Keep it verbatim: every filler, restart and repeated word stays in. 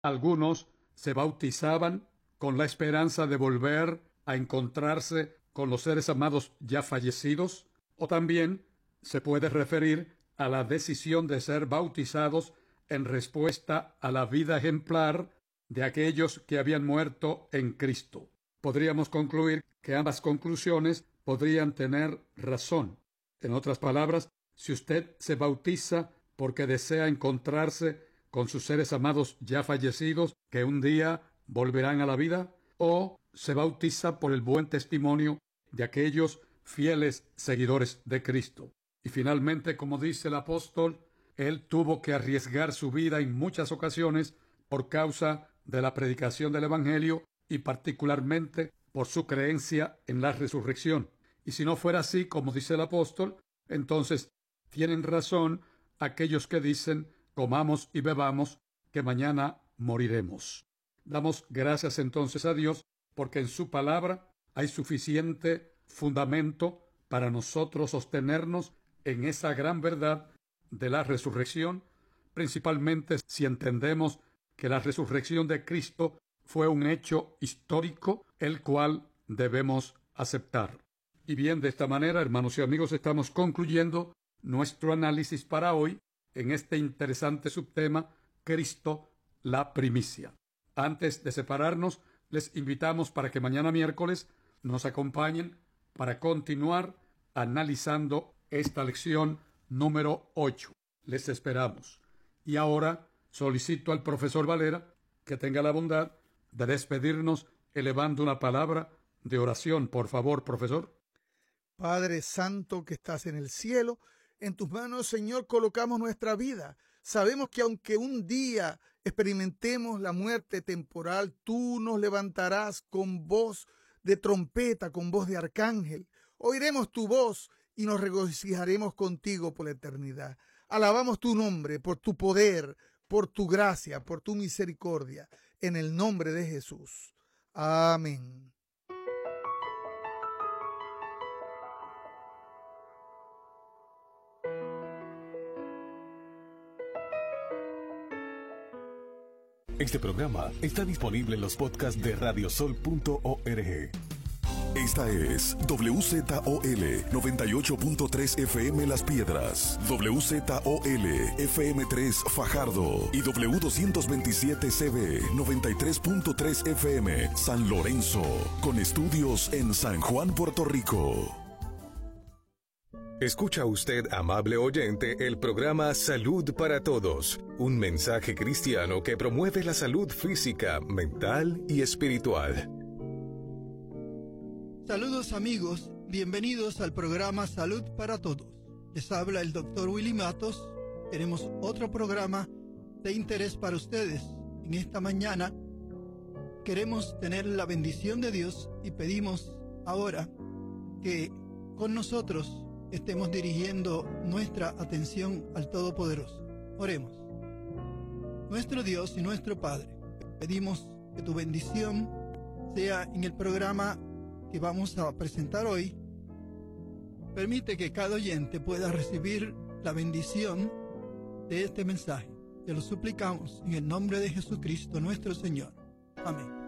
Algunos se bautizaban con la esperanza de volver a encontrarse con los seres amados ya fallecidos, o también se puede referir a la decisión de ser bautizados en respuesta a la vida ejemplar de aquellos que habían muerto en Cristo. Podríamos concluir que ambas conclusiones podrían tener razón. En otras palabras, si usted se bautiza porque desea encontrarse con sus seres amados ya fallecidos que un día volverán a la vida, o se bautiza por el buen testimonio de aquellos fieles seguidores de Cristo. Y finalmente, como dice el apóstol, él tuvo que arriesgar su vida en muchas ocasiones por causa de la predicación del Evangelio y particularmente por su creencia en la resurrección. Y si no fuera así, como dice el apóstol, entonces tienen razón aquellos que dicen: comamos y bebamos, que mañana moriremos. Damos gracias entonces a Dios, porque en su palabra hay suficiente fundamento para nosotros sostenernos en esa gran verdad de la resurrección, principalmente si entendemos que la resurrección de Cristo fue un hecho histórico, el cual debemos aceptar. Y bien, de esta manera, hermanos y amigos, estamos concluyendo nuestro análisis para hoy en este interesante subtema, Cristo, la primicia. Antes de separarnos, les invitamos para que mañana miércoles nos acompañen para continuar analizando esta lección número ocho. Les esperamos. Y ahora solicito al profesor Valera que tenga la bondad de despedirnos elevando una palabra de oración. Por favor, profesor. Padre Santo que estás en el cielo, en tus manos, Señor, colocamos nuestra vida. Sabemos que aunque un día experimentemos la muerte temporal, tú nos levantarás con voz de trompeta, con voz de arcángel. Oiremos tu voz y nos regocijaremos contigo por la eternidad. Alabamos tu nombre por tu poder, por tu gracia, por tu misericordia, en el nombre de Jesús. Amén. Este programa está disponible en los podcasts de radiosol punto org. Esta es W Z O L noventa y ocho punto tres F M Las Piedras, W Z O L F M tres Fajardo y W doscientos veintisiete C B noventa y tres punto tres F M San Lorenzo, con estudios en San Juan, Puerto Rico. Escucha usted, amable oyente, el programa Salud para Todos, un mensaje cristiano que promueve la salud física, mental y espiritual. Saludos amigos, bienvenidos al programa Salud para Todos. Les habla el doctor Willy Matos. Tenemos otro programa de interés para ustedes. En esta mañana queremos tener la bendición de Dios y pedimos ahora que con nosotros estemos dirigiendo nuestra atención al Todopoderoso. Oremos. Nuestro Dios y nuestro Padre, pedimos que tu bendición sea en el programa que vamos a presentar hoy. Permite que cada oyente pueda recibir la bendición de este mensaje. Te lo suplicamos en el nombre de Jesucristo nuestro Señor. Amén.